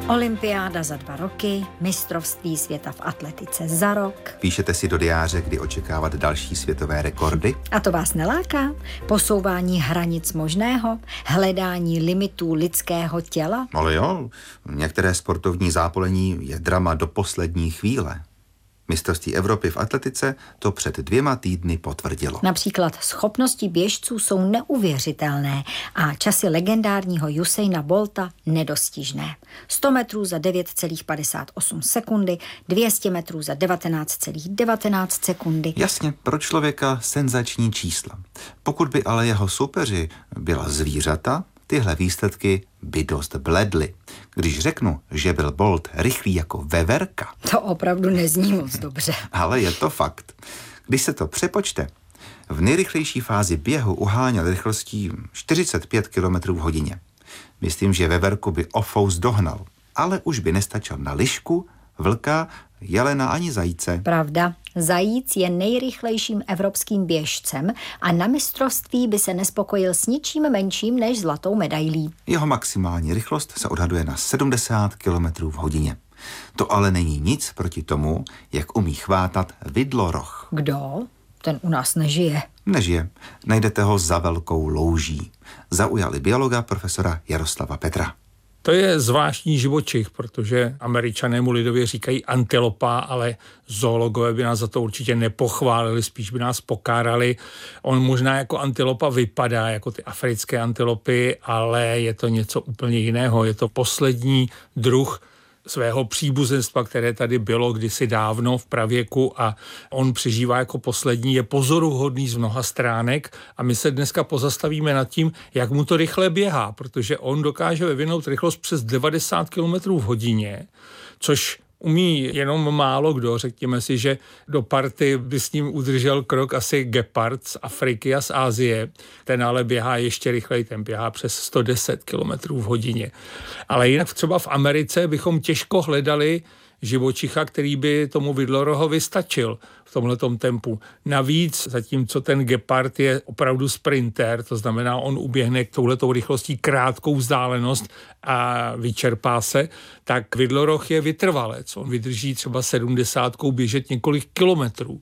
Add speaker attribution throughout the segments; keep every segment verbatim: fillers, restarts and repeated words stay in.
Speaker 1: Olympiáda za dva roky, mistrovství světa v atletice za rok.
Speaker 2: Píšete si do diáře, kdy očekávat další světové rekordy?
Speaker 1: A to vás neláká? Posouvání hranic možného? Hledání limitů lidského těla?
Speaker 2: Ale jo, některé sportovní zápolení je drama do poslední chvíle. Mistrovství Evropy v atletice to před dvěma týdny potvrdilo.
Speaker 1: Například schopnosti běžců jsou neuvěřitelné a časy legendárního Usaina Bolta nedostižné. sto metrů za devět celá padesát osm sekundy, dvě stě metrů za devatenáct celá devatenáct sekundy.
Speaker 2: Jasně, pro člověka senzační čísla. Pokud by ale jeho soupeři byla zvířata, tyhle výsledky by dost bledly. Když řeknu, že byl Bolt rychlý jako veverka...
Speaker 1: To opravdu nezní moc dobře.
Speaker 2: Ale je to fakt. Když se to přepočte, v nejrychlejší fázi běhu uháněl rychlostí čtyřicet pět kilometrů v hodině. Myslím, že veverku by ofous dohnal, ale už by nestačil na lišku, vlka, jelena ani zajíce.
Speaker 1: Pravda. Zajíc je nejrychlejším evropským běžcem a na mistrovství by se nespokojil s ničím menším než zlatou medailí.
Speaker 2: Jeho maximální rychlost se odhaduje na sedmdesát kilometrů v hodině. To ale není nic proti tomu, jak umí chvátat vidloroh.
Speaker 1: Kdo? Ten u nás nežije.
Speaker 2: Nežije. Najdete ho za velkou louží. Zaujali biologa profesora Jaroslava Petra.
Speaker 3: To je zvláštní živočich, protože Američané mu lidově říkají antilopa, ale zoologové by nás za to určitě nepochválili, spíš by nás pokárali. On možná jako antilopa vypadá, jako ty africké antilopy, ale je to něco úplně jiného. Je to poslední druh svého příbuzenstva, které tady bylo kdysi dávno v pravěku a on přežívá jako poslední, je pozoruhodný z mnoha stránek a my se dneska pozastavíme nad tím, jak mu to rychle běhá, protože on dokáže vyvinout rychlost přes devadesát kilometrů v hodině, což umí jenom málo kdo. Řekněme si, že do party by s ním udržel krok asi gepard z Afriky a z Asie. Ten ale běhá ještě rychleji, ten běhá přes sto deset kilometrů v hodině. Ale jinak třeba v Americe bychom těžko hledali živočicha, který by tomu vidlorohovi stačil v tomhletom tempu. Navíc, zatímco ten gepard je opravdu sprinter, to znamená, on uběhne touhletou rychlostí krátkou vzdálenost a vyčerpá se, tak vidloroh je vytrvalec. On vydrží třeba sedmdesátkou běžet několik kilometrů.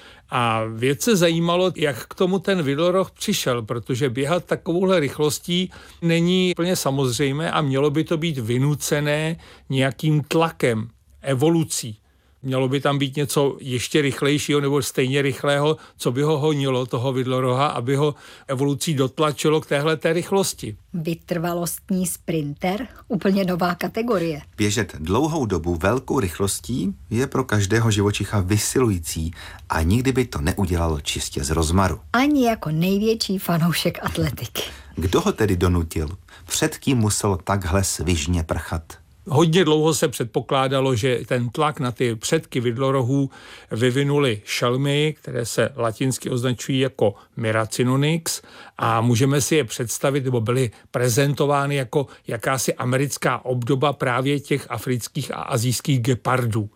Speaker 3: A věc se zajímalo, jak k tomu ten vidloroh přišel, protože běhat takovouhle rychlostí není plně samozřejmé a mělo by to být vynucené nějakým tlakem, evolucí. Mělo by tam být něco ještě rychlejšího nebo stejně rychlého, co by ho honilo, toho vidloroha, aby ho evolucí dotlačilo k téhleté rychlosti.
Speaker 1: Vytrvalostní sprinter? Úplně nová kategorie.
Speaker 2: Běžet dlouhou dobu velkou rychlostí je pro každého živočicha vysilující a nikdy by to neudělalo čistě z rozmaru.
Speaker 1: Ani jako největší fanoušek atletiky.
Speaker 2: Kdo ho tedy donutil? Před kým musel takhle svižně prchat?
Speaker 3: Hodně dlouho se předpokládalo, že ten tlak na ty předky vidlorohů vyvinuli šelmy, které se latinsky označují jako Miracinonyx a můžeme si je představit, nebo byly prezentovány jako jakási americká obdoba právě těch afrických a asijských gepardů.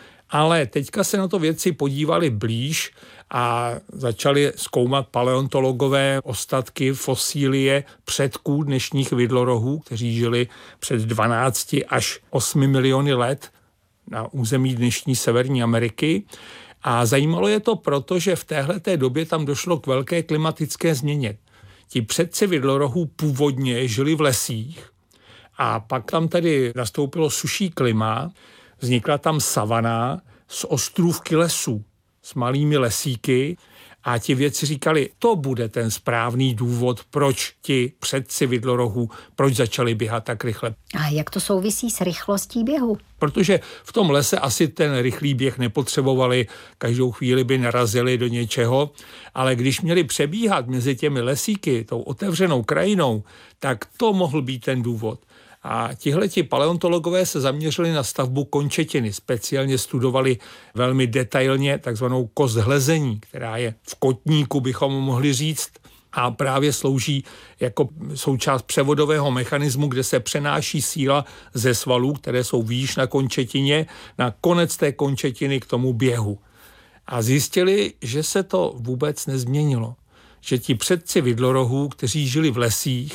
Speaker 3: Ale teďka se na to vědci podívali blíž a začali zkoumat paleontologové ostatky, fosílie předků dnešních vidlorohů, kteří žili před dvanácti až osmi miliony let na území dnešní Severní Ameriky. A zajímalo je to proto, že v téhleté době tam došlo k velké klimatické změně. Ti předci vidlorohů původně žili v lesích a pak tam tedy nastoupilo suší klima, vznikla tam savana z ostrůvky lesů, s malými lesíky a ti vědci říkali, to bude ten správný důvod, proč ti předci vidlorohů, proč začali běhat tak rychle.
Speaker 1: A jak to souvisí s rychlostí běhu?
Speaker 3: Protože v tom lese asi ten rychlý běh nepotřebovali, každou chvíli by narazili do něčeho, ale když měli přebíhat mezi těmi lesíky, tou otevřenou krajinou, tak to mohl být ten důvod. A tihleti paleontologové se zaměřili na stavbu končetiny. Speciálně studovali velmi detailně takzvanou kost hlezení, která je v kotníku, bychom mohli říct, a právě slouží jako součást převodového mechanismu, kde se přenáší síla ze svalů, které jsou výš na končetině, na konec té končetiny k tomu běhu. A zjistili, že se to vůbec nezměnilo. Že ti předci vidlorohů, kteří žili v lesích,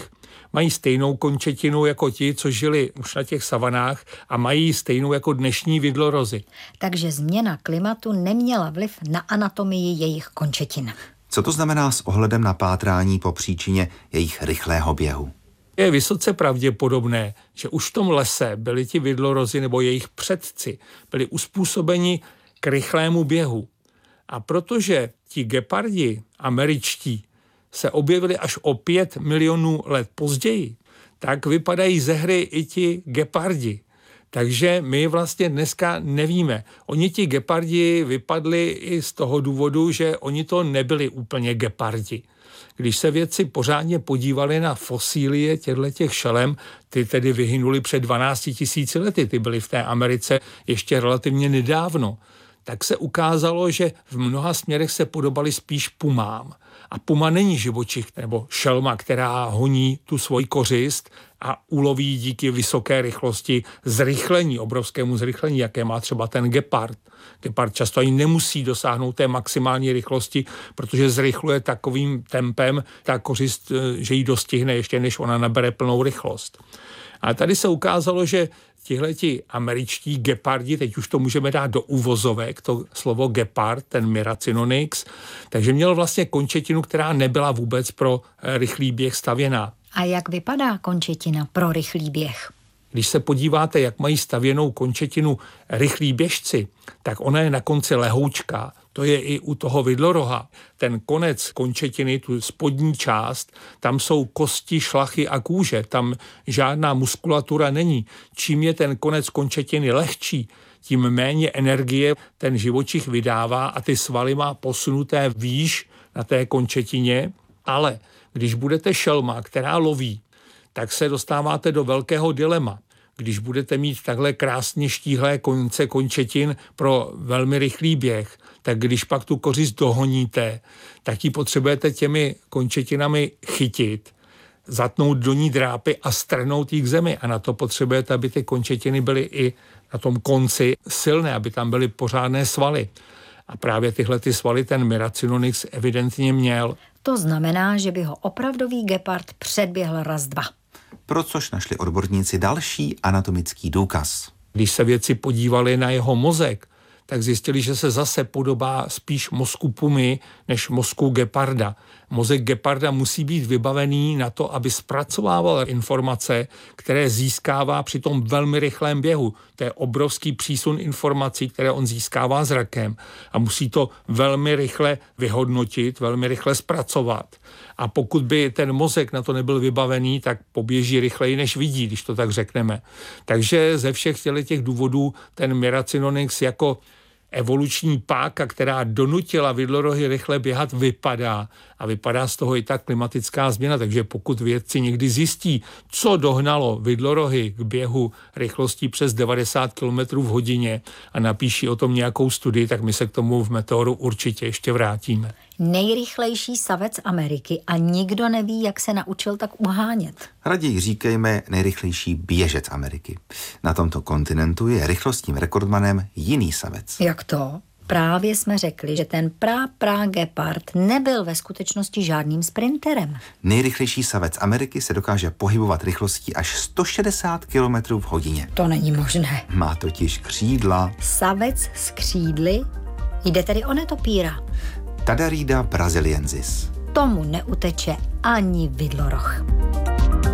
Speaker 3: mají stejnou končetinu jako ti, co žili už na těch savanách a mají stejnou jako dnešní vidlorozy.
Speaker 1: Takže změna klimatu neměla vliv na anatomii jejich končetin.
Speaker 2: Co to znamená s ohledem na pátrání po příčině jejich rychlého běhu?
Speaker 3: Je vysoce pravděpodobné, že už v tom lese byli ti vidlorozy nebo jejich předci byli uspůsobeni k rychlému běhu. A protože ti gepardi američtí se objevili až o pět milionů let později, tak vypadají ze hry i ti gepardi. Takže my vlastně dneska nevíme. Oni ti gepardi vypadli i z toho důvodu, že oni to nebyli úplně gepardi. Když se vědci pořádně podívali na fosílie těchto šelem, ty tedy vyhynuli před dvanácti tisíci lety, ty byly v té Americe ještě relativně nedávno, tak se ukázalo, že v mnoha směrech se podobali spíš pumám. A puma není živočich nebo šelma, která honí tu svoji kořist a uloví díky vysoké rychlosti zrychlení, obrovskému zrychlení, jaké má třeba ten gepard. Gepard často ani nemusí dosáhnout té maximální rychlosti, protože zrychluje takovým tempem ta kořist, že ji dostihne ještě než ona nabere plnou rychlost. A tady se ukázalo, že tihleti američtí gepardi, teď už to můžeme dát do uvozovek, to slovo gepard, ten Miracinonyx, takže měl vlastně končetinu, která nebyla vůbec pro rychlý běh stavěná.
Speaker 1: A jak vypadá končetina pro rychlý běh?
Speaker 3: Když se podíváte, jak mají stavěnou končetinu rychlí běžci, tak ona je na konci lehoučká. To je i u toho vidloroha. Ten konec končetiny, tu spodní část, tam jsou kosti, šlachy a kůže. Tam žádná muskulatura není. Čím je ten konec končetiny lehčí, tím méně energie ten živočich vydává a ty svaly má posunuté výš na té končetině. Ale když budete šelma, která loví, tak se dostáváte do velkého dilema. Když budete mít takhle krásně štíhlé konce končetin pro velmi rychlý běh, tak když pak tu kořist dohoníte, tak ji potřebujete těmi končetinami chytit, zatnout do ní drápy a strhnout jí k zemi. A na to potřebujete, aby ty končetiny byly i na tom konci silné, aby tam byly pořádné svaly. A právě tyhle ty svaly ten Miracinonyx evidentně měl.
Speaker 1: To znamená, že by ho opravdový gepard předběhl raz dva.
Speaker 2: Pro což našli odborníci další anatomický důkaz.
Speaker 3: Když se vědci podívali na jeho mozek, tak zjistili, že se zase podobá spíš mozku pumy než mozku geparda. Mozek geparda musí být vybavený na to, aby zpracovával informace, které získává při tom velmi rychlém běhu. To je obrovský přísun informací, které on získává zrakem a musí to velmi rychle vyhodnotit, velmi rychle zpracovat. A pokud by ten mozek na to nebyl vybavený, tak poběží rychleji, než vidí, když to tak řekneme. Takže ze všech těch důvodů ten Miracinonyx jako evoluční páka, která donutila vidlorohy rychle běhat, vypadá. A vypadá z toho i ta klimatická změna. Takže pokud vědci někdy zjistí, co dohnalo vidlorohy k běhu rychlostí přes devadesát kilometrů v hodině a napíší o tom nějakou studii, tak my se k tomu v Meteoru určitě ještě vrátíme.
Speaker 1: Nejrychlejší savec Ameriky a nikdo neví, jak se naučil tak uhánět.
Speaker 2: Raději říkejme nejrychlejší běžec Ameriky. Na tomto kontinentu je rychlostním rekordmanem jiný savec.
Speaker 1: Jak to? Právě jsme řekli, že ten prá prá gepard nebyl ve skutečnosti žádným sprinterem.
Speaker 2: Nejrychlejší savec Ameriky se dokáže pohybovat rychlostí až sto šedesát kilometrů v hodině.
Speaker 1: To není možné.
Speaker 2: Má totiž křídla.
Speaker 1: Savec s křídly? Jde tedy o netopíra.
Speaker 2: Tadarida brasiliensis.
Speaker 1: Tomu neuteče ani vidloroh.